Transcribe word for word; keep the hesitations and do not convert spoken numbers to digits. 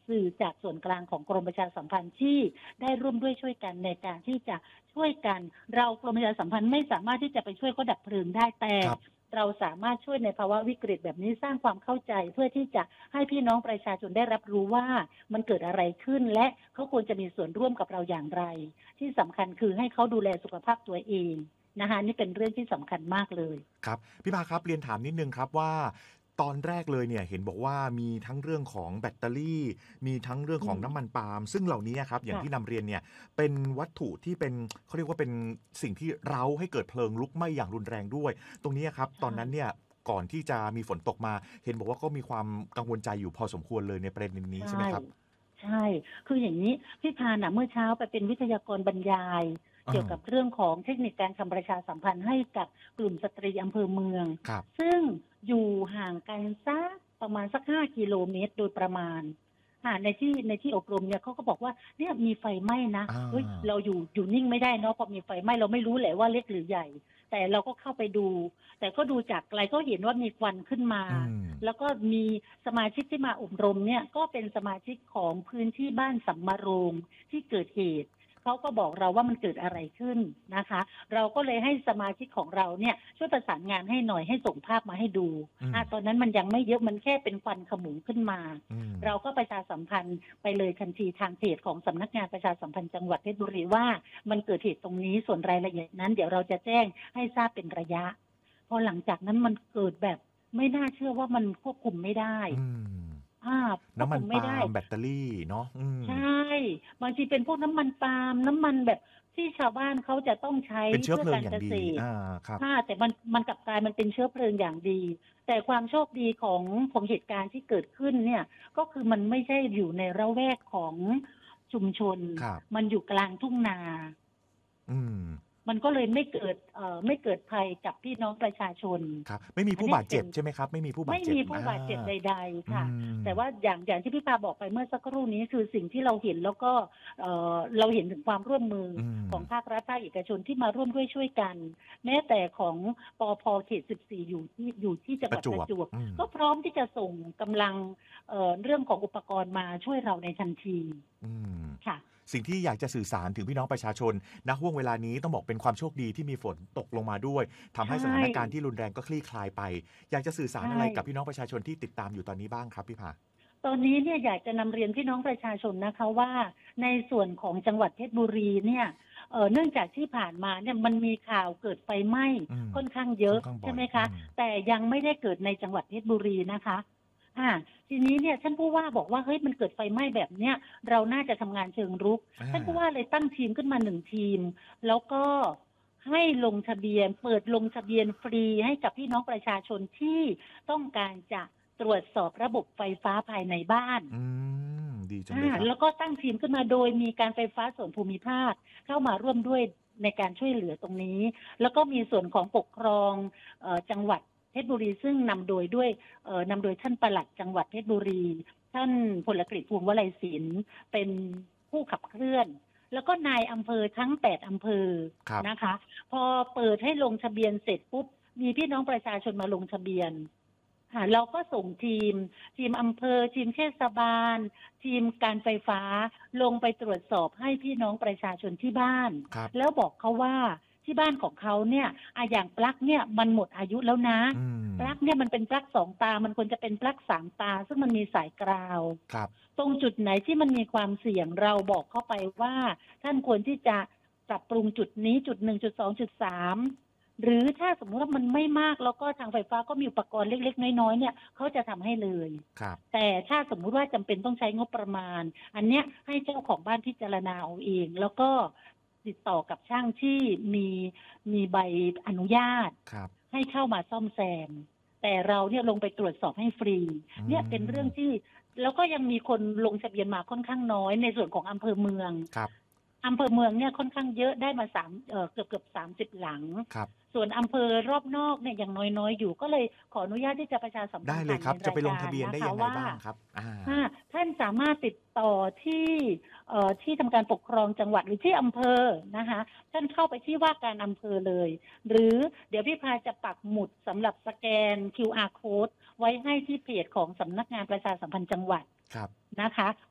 สื่อจากส่วนกลางของกรมประชาสัมพันธ์ที่ได้ร่วมด้วยช่วยกันในการที่จะช่วยกันเรากรมประชาสัมพันธ์ไม่สามารถที่จะไปช่วยเขาดับเพลิงได้แต่เราสามารถช่วยในภาวะวิกฤตแบบนี้สร้างความเข้าใจเพื่อที่จะให้พี่น้องประชาชนได้รับรู้ว่ามันเกิดอะไรขึ้นและเขาควรจะมีส่วนร่วมกับเราอย่างไรที่สำคัญคือให้เขาดูแลสุขภาพตัวเองนะคะนี่เป็นเรื่องที่สำคัญมากเลยครับพี่ภาครับเรียนถามนิดนึงครับว่าตอนแรกเลยเนี่ยเห็นบอกว่ามีทั้งเรื่องของแบตเตอรี่มีทั้งเรื่องของน้ำมันปาล์มซึ่งเหล่านี้ครับอย่างที่นำเรียนเนี่ยเป็นวัตถุที่เป็นเขาเรียกว่าเป็นสิ่งที่เร้าให้เกิดเพลิงลุกไหม้อย่างรุนแรงด้วยตรงนี้ครับตอนนั้นเนี่ยก่อนที่จะมีฝนตกมาเห็นบอกว่าก็มีความกังวลใจอยู่พอสมควรเลยในประเด็นนี้ใช่ไหมครับใช่คืออย่างนี้พี่พานะเมื่อเช้าไปเป็นวิทยากรบรรยายเกี่ยวกับเรื่องของเทคนิคการทำประชาสัมพันธ์ให้กับกลุ่มสตรีอำเภอเมืองซึ่งอยู่ห่างกันสักประมาณสักห้ากิโลเมตรโดยประมาณในที่ในที่อบรมเนี่ยเขาก็บอกว่าเนี่ยมีไฟไหม้นะเฮ้ยเราอยู่อยู่นิ่งไม่ได้เนาะพอมีไฟไหม้เราไม่รู้แหละว่าเล็กหรือใหญ่แต่เราก็เข้าไปดูแต่ก็ดูจากไกลก็เห็นว่ามีควันขึ้นมาแล้วก็มีสมาชิกที่มาอบรมเนี่ยก็เป็นสมาชิกของพื้นที่บ้านสัมมาโรงที่เกิดเหตุเขาก็บอกเราว่ามันเกิดอะไรขึ้นนะคะเราก็เลยให้สมาชิกของเราเนี่ยช่วยประสานงานให้หน่อยให้ส่งภาพมาให้ดูอ่ะตอนนั้นมันยังไม่เยอะมันแค่เป็นควันขโมงขึ้นมาเราก็ประชาสัมพันธ์ไปเลยทันทีทางเพจของสำนักงานประชาสัมพันธ์จังหวัดเพชรบุรีว่ามันเกิดเหตุตรงนี้ส่วนรายละเอียดนั้นเดี๋ยวเราจะแจ้งให้ทราบเป็นระยะพอหลังจากนั้นมันเกิดแบบไม่น่าเชื่อว่ามันควบคุมไม่ได้น้ำมันปาล์มแบตเตอรี่เนาะใช่บางทีเป็นพวกน้ำมันปาล์มน้ำมันแบบที่ชาวบ้านเขาจะต้องใช้เพื่อการเกษตรค่ะแต่มันมันกลับกลายมันเป็นเชื้อเพลิงอย่างดีแต่ความโชคดีของของเหตุการณ์ที่เกิดขึ้นเนี่ยก็คือมันไม่ใช่อยู่ในระแวกของชุมชนมันอยู่กลางทุ่งนาอืมมันก็เลยไม่เกิดเอ่อไม่เกิดภัยกับพี่น้องประชาชนครับไม่มีผู้บาดเจ็บใช่ไหมครับไม่มีผู้บาดเจ็บไม่มีผู้บาดเจ็บใดๆค่ะแต่ว่าอย่างอย่างที่พี่ปาบอกไปเมื่อสักครู่นี้คือสิ่งที่เราเห็นแล้วก็เอ่อเราเห็นถึงความร่วมมือของภาครัฐภาคเอกชนที่มาร่วมด้วยช่วยกันแม้แต่ของปภ.เขตสิบสี่อยู่ที่อยู่ที่จังหวัดประจวบก็พร้อมที่จะส่งกำลังเอ่อเรื่องของอุปกรณ์มาช่วยเราในทันทีค่ะสิ่งที่อยากจะสื่อสารถึงพี่น้องประชาชนณห่วงเวลานี้ต้องบอกเป็นความโชคดีที่มีฝนตกลงมาด้วยทำให้สถานการณ์ที่รุนแรงก็คลี่คลายไปอยากจะสื่อสารอะไรกับพี่น้องประชาชนที่ติดตามอยู่ตอนนี้บ้างครับพี่ภาตอนนี้เนี่ยอยากจะนำเรียนพี่น้องประชาชนนะคะว่าในส่วนของจังหวัดเพชรบุรีเนี่ยเอ่อเนื่องจากที่ผ่านมาเนี่ยมันมีข่าวเกิดไฟไหม้ค่อนข้างเยอะใช่ไหมคะแต่ยังไม่ได้เกิดในจังหวัดเพชรบุรีนะคะอ่าทีนี้เนี่ยท่านผู้ว่าบอกว่าเฮ้ยมันเกิดไฟไหม้แบบเนี้ยเราน่าจะทำงานเชิงรุกท่านผู้ว่าเลยตั้งทีมขึ้นมาหนึ่งทีมแล้วก็ให้ลงทะเบียนเปิดลงทะเบียนฟรีให้กับพี่น้องประชาชนที่ต้องการจะตรวจสอบระบบไฟฟ้าภายในบ้านอืมดีจังเลยครับแล้วก็ตั้งทีมขึ้นมาโดยมีการไฟฟ้าส่วนภูมิภาคเข้ามาร่วมด้วยในการช่วยเหลือตรงนี้แล้วก็มีส่วนของปกครองเอ่อจังหวัดเพชรบุรีซึ่งนำโดยด้วยเอ่อนำโดยท่านปลัดจังหวัดเพชรบุรีท่านพลกฤษภูมิวลัยศิลป์เป็นผู้ขับเคลื่อนแล้วก็นายอำเภอทั้งแปดอำเภอนะคะพอเปิดให้ลงทะเบียนเสร็จปุ๊บมีพี่น้องประชาชนมาลงทะเบียนเราก็ส่งทีมทีมอำเภอทีมเทศบาลทีมการไฟฟ้าลงไปตรวจสอบให้พี่น้องประชาชนที่บ้านแล้วบอกเขาว่าที่บ้านของเขาเนี่ยอะอย่างปลั๊กเนี่ยมันหมดอายุแล้วนะปลั๊กเนี่ยมันเป็นปลั๊กสองตามันควรจะเป็นปลั๊กสามตาซึ่งมันมีสายกราวตรงจุดไหนที่มันมีความเสี่ยงเราบอกเข้าไปว่าท่านควรที่จะปรับปรุงจุดนี้จุดหนึ่งจุดสองจุดสามหรือถ้าสมมติว่ามันไม่มากแล้วก็ทางไฟฟ้าก็มีอุปกรณ์เล็กๆน้อยๆเนี่ยเขาจะทำให้เลยแต่ถ้าสมมุติว่าจำเป็นต้องใช้งบประมาณอันเนี้ยให้เจ้าของบ้านพิจารณาเอาเองแล้วก็ติดต่อกับช่างที่มีมีใบอนุญาตให้เข้ามาซ่อมแซมแต่เราเนี่ยลงไปตรวจสอบให้ฟรีเนี่ยเป็นเรื่องที่แล้วก็ยังมีคนลงทะเบียนมาค่อนข้างน้อยในส่วนของอำเภอเมืองอำเภอเมืองเนี่ยค่อนข้างเยอะได้มาสามเอ่อเกือบเกือบสามสิบหลังส่วนอำเภอรอบนอกเนี่ยยังน้อยๆอยู่ก็เลยขออนุญาตที่จะประชาสัมพันธ์ได้เลยครับจะไปลงทะเบียนได้ยังไงบ้างครับท่านสามารถติดต่อที่เอ่อที่ทำการปกครองจังหวัดหรือที่อำเภอนะคะท่านเข้าไปที่ว่าการอำเภอเลยหรือเดี๋ยวพี่พาจะปักหมุดสำหรับสแกน คิว อาร์ Code ไว้ให้ที่เพจของสำนักงานประชาสัมพันธ์จังหวัดนะคะ